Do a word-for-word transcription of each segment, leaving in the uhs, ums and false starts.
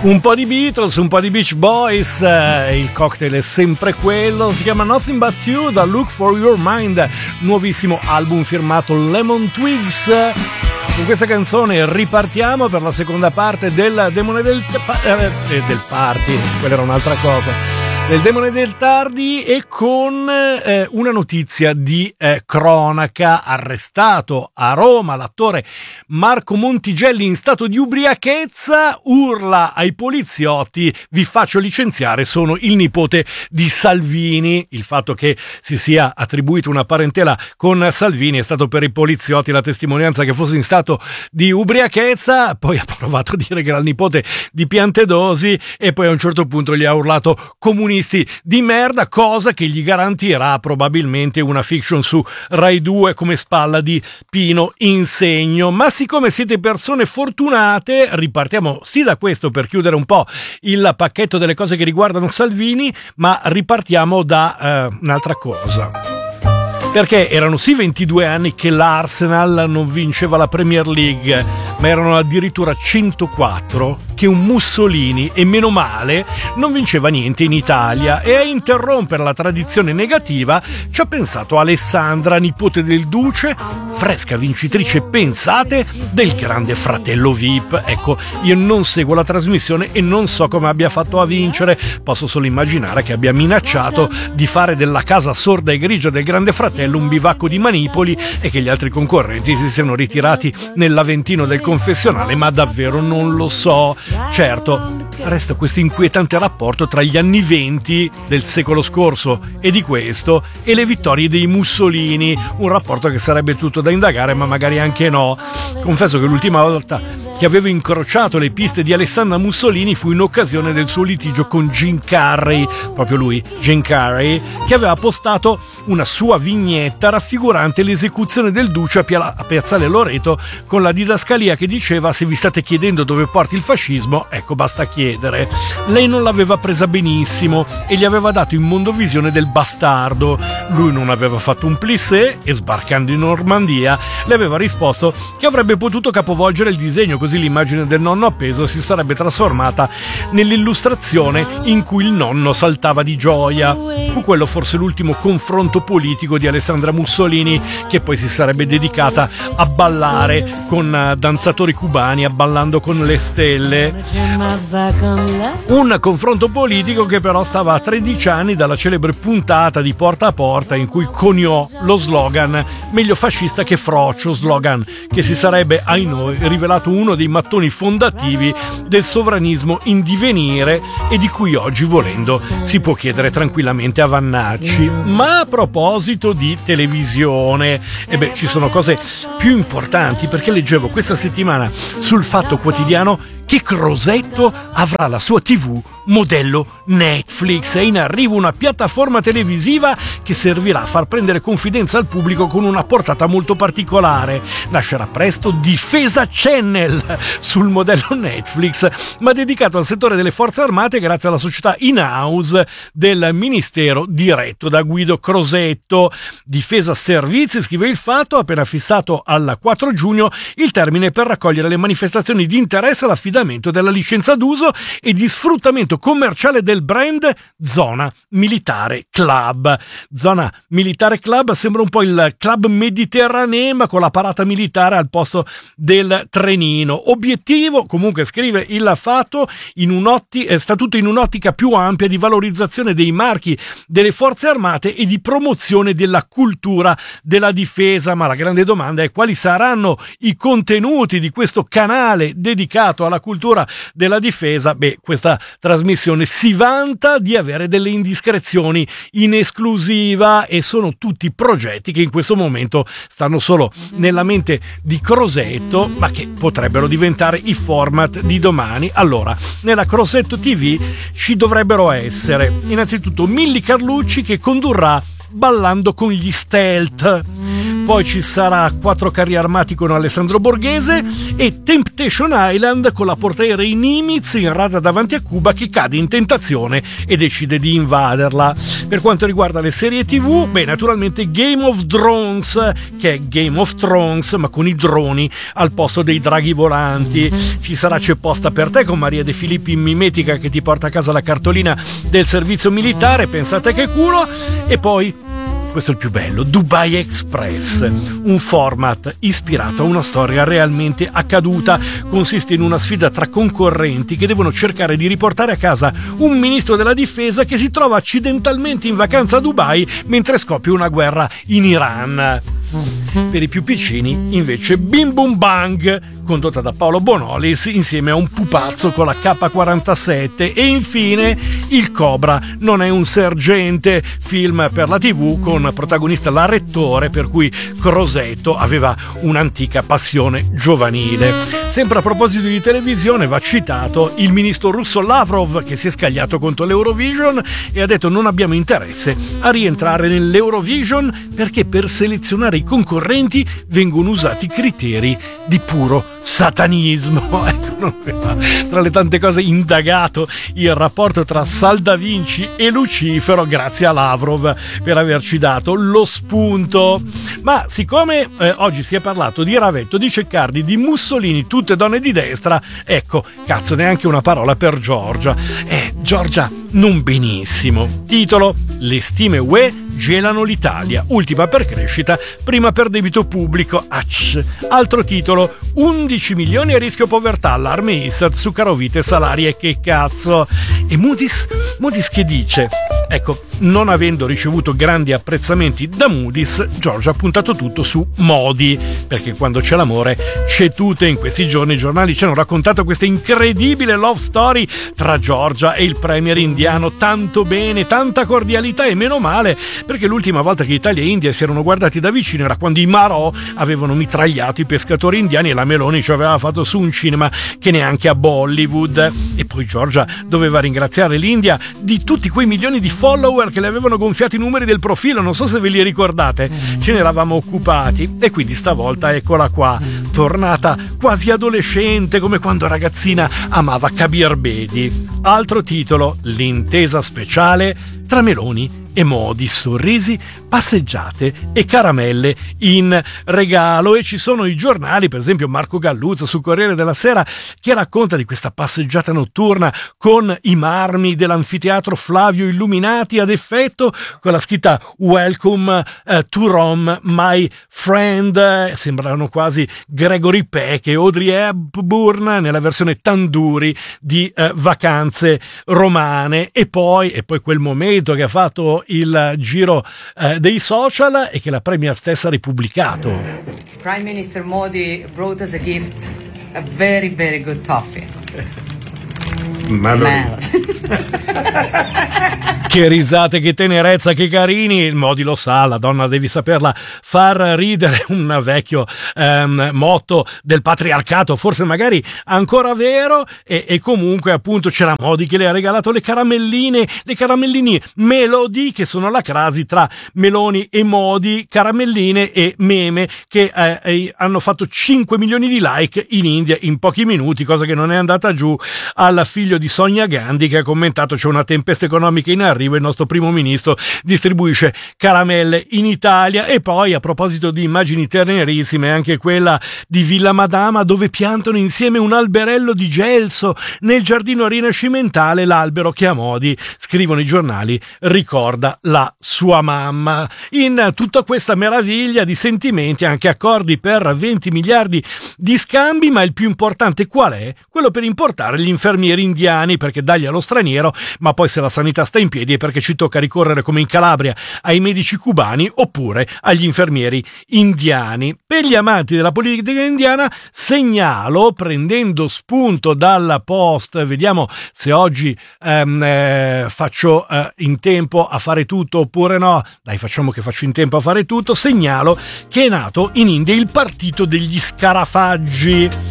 Un po' di Beatles, un po' di Beach Boys, eh, il cocktail è sempre quello, si chiama Nothing But You da Look For Your Mind, nuovissimo album firmato Lemon Twigs. Con questa canzone ripartiamo per la seconda parte del Demone del, eh, del Party, quella era un'altra cosa. Del Demone del Tardi e con eh, una notizia di eh, cronaca. Arrestato a Roma l'attore Marco Montigelli in stato di ubriachezza, urla ai poliziotti: vi faccio licenziare, sono il nipote di Salvini. Il fatto che si sia attribuito una parentela con Salvini è stato per i poliziotti la testimonianza che fosse in stato di ubriachezza, poi ha provato a dire che era il nipote di Piantedosi e poi a un certo punto gli ha urlato comunisti di merda, cosa che gli garantirà probabilmente una fiction su Rai due come spalla di Pino Insegno. Ma siccome siete persone fortunate, ripartiamo sì da questo per chiudere un po' il pacchetto delle cose che riguardano Salvini, ma ripartiamo da eh, un'altra cosa. Perché erano sì ventidue anni che l'Arsenal non vinceva la Premier League, ma erano addirittura centoquattro che un Mussolini, e meno male, non vinceva niente in Italia. E a interrompere la tradizione negativa ci ha pensato Alessandra, nipote del Duce, fresca vincitrice, pensate, del Grande Fratello V I P. Ecco, io non seguo la trasmissione e non so come abbia fatto a vincere, posso solo immaginare che abbia minacciato di fare della casa sorda e grigia del Grande Fratello un bivacco di manipoli e che gli altri concorrenti si siano ritirati nell'Aventino del confessionale, ma davvero non lo so. Certo, resta questo inquietante rapporto tra gli anni venti del secolo scorso e di questo e le vittorie dei Mussolini, un rapporto che sarebbe tutto da indagare, ma magari anche no. Confesso che l'ultima volta che avevo incrociato le piste di Alessandra Mussolini fu in occasione del suo litigio con Jim Carrey, proprio lui, Jim Carrey, che aveva postato una sua vignetta raffigurante l'esecuzione del Duce a, Pia- a Piazzale Loreto con la didascalia che diceva: se vi state chiedendo dove porti il fascismo, ecco, basta chiedere. Lei non l'aveva presa benissimo e gli aveva dato in mondovisione del bastardo. Lui non aveva fatto un plissé e, sbarcando in Normandia, le aveva risposto che avrebbe potuto capovolgere il disegno, così l'immagine del nonno appeso si sarebbe trasformata nell'illustrazione in cui il nonno saltava di gioia. Fu quello forse l'ultimo confronto politico di Alessandra Mussolini, che poi si sarebbe dedicata a ballare con danzatori cubani, a Ballando con le Stelle. Un confronto politico che però stava a tredici anni dalla celebre puntata di Porta a Porta in cui coniò lo slogan "meglio fascista che frocio", slogan che si sarebbe, ai noi, rivelato uno dei mattoni fondativi del sovranismo in divenire e di cui oggi, volendo, si può chiedere tranquillamente a Vannacci. Ma a proposito di televisione, e beh, ci sono cose più importanti, perché leggevo questa settimana sul Fatto Quotidiano che Crosetto avrà la sua tivù modello Netflix. È in arrivo una piattaforma televisiva che servirà a far prendere confidenza al pubblico con una portata molto particolare. Nascerà presto Difesa Channel sul modello Netflix, ma dedicato al settore delle forze armate grazie alla società in-house del ministero diretto da Guido Crosetto. Difesa Servizi, scrive il Fatto, ha appena fissato al quattro giugno il termine per raccogliere le manifestazioni di interesse all'affidamento della licenza d'uso e di sfruttamento commerciale del brand Zona Militare Club. Zona Militare Club sembra un po' il club mediterraneo, ma con la parata militare al posto del trenino. Obiettivo, comunque scrive il Fatto, in un'ottica, sta tutto in un'ottica più ampia di valorizzazione dei marchi delle forze armate e di promozione della cultura della difesa. Ma la grande domanda è: quali saranno i contenuti di questo canale dedicato alla cultura della difesa? Beh, questa trasmissione si vanta di avere delle indiscrezioni in esclusiva e sono tutti progetti che in questo momento stanno solo nella mente di Crosetto, ma che potrebbero diventare i format di domani. Allora, nella Crosetto tivù ci dovrebbero essere innanzitutto Milly Carlucci, che condurrà Ballando con gli Stealth. poi ci sarà Quattro carri armati con Alessandro Borghese e Temptation Island con la portaerei Nimitz in rada davanti a Cuba che cade in tentazione e decide di invaderla. Per quanto riguarda le serie tv, beh, naturalmente Game of Drones, che è Game of Thrones ma con i droni al posto dei draghi volanti. Ci sarà C'è posta per te con Maria De Filippi in mimetica che ti porta a casa la cartolina del servizio militare, pensate che culo. E poi, questo è il più bello, Dubai Express, un format ispirato a una storia realmente accaduta. Consiste in una sfida tra concorrenti che devono cercare di riportare a casa un ministro della difesa che si trova accidentalmente in vacanza a Dubai mentre scoppia una guerra in Iran. Per i più piccini, invece, Bim Bum Bang, condotta da Paolo Bonolis insieme a un pupazzo con la K quarantasette. E infine Il Cobra non è un sergente, film per la tivù con protagonista la Rettore, per cui Crosetto aveva un'antica passione giovanile. Sempre a proposito di televisione, va citato il ministro russo Lavrov, che si è scagliato contro l'Eurovision e ha detto: non abbiamo interesse a rientrare nell'Eurovision perché per selezionare i concorrenti vengono usati criteri di puro satanismo. Ecco, tra le tante cose indagato il rapporto tra Salda Vinci e Lucifero, grazie a Lavrov per averci dato lo spunto. Ma siccome eh, oggi si è parlato di Ravetto, di Ceccardi, di Mussolini, tutte donne di destra, ecco, cazzo, neanche una parola per Giorgia. Eh, Giorgia non benissimo. Titolo: le stime U E gelano l'Italia, ultima per crescita, prima per debito pubblico. Acc. Altro titolo: undici milioni a rischio povertà, allarme Istat su carovite e salari. E che cazzo? E Moody's, Moody's che dice? Ecco, non avendo ricevuto grandi apprezzamenti da Moody's, Giorgia ha puntato tutto su Modi, perché quando c'è l'amore c'è tutto. In questi giorni i giornali ci hanno raccontato questa incredibile love story tra Giorgia e il premier indiano. Tanto bene, tanta cordialità, e meno male, perché l'ultima volta che Italia e India si erano guardati da vicino era quando i Marò avevano mitragliato i pescatori indiani e la Meloni ci aveva fatto su un cinema che neanche a Bollywood. E poi Giorgia doveva ringraziare l'India di tutti quei milioni di follower che le avevano gonfiato i numeri del profilo, non so se ve li ricordate, ce ne eravamo occupati. E quindi stavolta eccola qua, tornata quasi adolescente come quando ragazzina amava Kabir Bedi. Altro titolo: l'intesa speciale tra Meloni e Modi, sorrisi, passeggiate e caramelle in regalo. E ci sono i giornali, per esempio Marco Galluzzo sul Corriere della Sera, che racconta di questa passeggiata notturna con i marmi dell'anfiteatro Flavio illuminati ad effetto, con la scritta Welcome uh, to Rome, my friend. Sembrano quasi Gregory Peck e Audrey Hepburn nella versione Tanduri di uh, Vacanze romane. E poi, e poi quel momento che ha fatto il giro eh, dei social e che la Premier stessa ha ripubblicato. Prime Minister Modi brought us a gift, a very very good toffee. Mel. Che risate, che tenerezza, che carini. Il Modi lo sa, la donna devi saperla far ridere, un vecchio ehm, motto del patriarcato, forse magari ancora vero. E, e comunque appunto c'era Modi che le ha regalato le caramelline, le caramelline Melody, che sono la crasi tra Meloni e Modi, caramelline e meme che eh, eh, hanno fatto cinque milioni di like in India in pochi minuti, cosa che non è andata giù al figlio di Sonia Gandhi, che ha commentato: c'è una tempesta economica in arrivo, il nostro primo ministro distribuisce caramelle in Italia. E poi, a proposito di immagini tenerissime, anche quella di Villa Madama, dove piantano insieme un alberello di gelso nel giardino rinascimentale. L'albero che a Modi, scrivono i giornali, ricorda la sua mamma. In tutta questa meraviglia di sentimenti, anche accordi per venti miliardi di scambi, ma il più importante qual è? Quello per importare gli infermieri indiani, perché dagli allo straniero, ma poi se la sanità sta in piedi è perché ci tocca ricorrere come in Calabria ai medici cubani oppure agli infermieri indiani. Per gli amanti della politica indiana segnalo, prendendo spunto dalla Post, vediamo se oggi ehm, eh, faccio eh, in tempo a fare tutto oppure no, dai, facciamo che faccio in tempo a fare tutto. Segnalo che è nato in India il partito degli scarafaggi.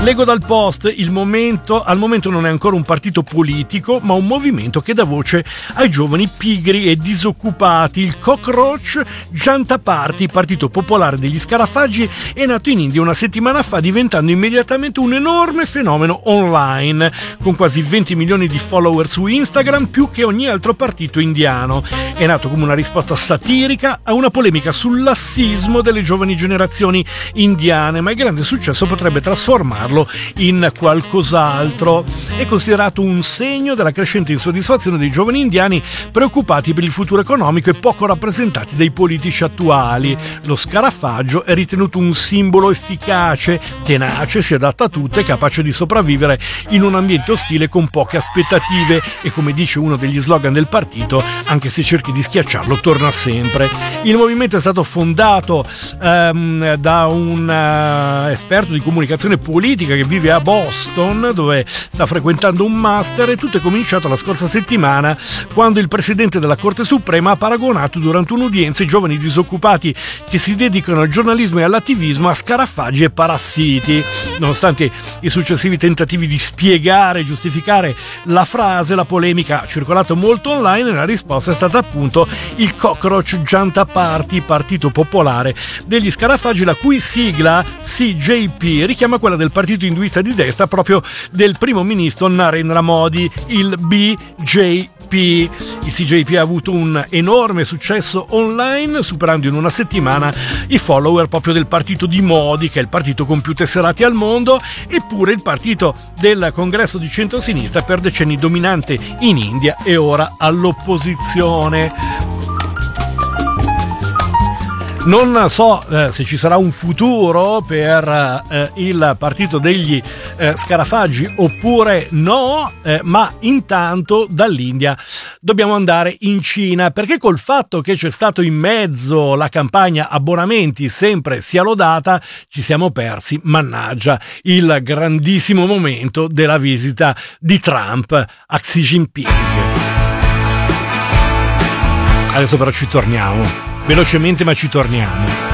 Leggo dal Post, il momento, al momento non è ancora un partito politico, ma un movimento che dà voce ai giovani pigri e disoccupati. Il Cockroach Janta Party, partito popolare degli scarafaggi, è nato in India una settimana fa, diventando immediatamente un enorme fenomeno online, con quasi venti milioni di follower su Instagram, più che ogni altro partito indiano. È nato come una risposta satirica a una polemica sul lassismo delle giovani generazioni indiane, ma il grande successo potrebbe trasformarlo in qualcos'altro. È considerato un segno della crescente insoddisfazione dei giovani indiani preoccupati per il futuro economico e poco rappresentati dai politici attuali. Lo scarafaggio è ritenuto un simbolo efficace, tenace, si adatta a tutto e capace di sopravvivere in un ambiente ostile con poche aspettative e, come dice uno degli slogan del partito, anche se cerchi di schiacciarlo torna sempre. Il movimento è stato fondato ehm, da un uh, esperto di comunicazione politica che vive a Boston, dove sta frequentando un master, e tutto è cominciato la scorsa settimana, quando il presidente della Corte Suprema ha paragonato durante un'udienza i giovani disoccupati che si dedicano al giornalismo e all'attivismo a scarafaggi e parassiti. Nonostante i successivi tentativi di spiegare e giustificare la frase, la polemica ha circolato molto online e la risposta è stata appunto il Cockroach Janta Party, partito popolare degli scarafaggi, la cui sigla C J P richiama quella del partito induista di destra proprio del primo ministro Narendra Modi, il B J P. Il C J P ha avuto un enorme successo online, superando in una settimana i follower proprio del partito di Modi, che è il partito con più tesserati al mondo, eppure il partito del congresso di centrosinistra, per decenni dominante in India e ora all'opposizione. Non so eh, se ci sarà un futuro per eh, il partito degli eh, scarafaggi oppure no, eh, ma intanto dall'India dobbiamo andare in Cina, perché col fatto che c'è stato in mezzo la campagna abbonamenti sempre sia lodata, ci siamo persi, mannaggia, il grandissimo momento della visita di Trump a Xi Jinping. Adesso però ci torniamo. Velocemente, ma ci torniamo.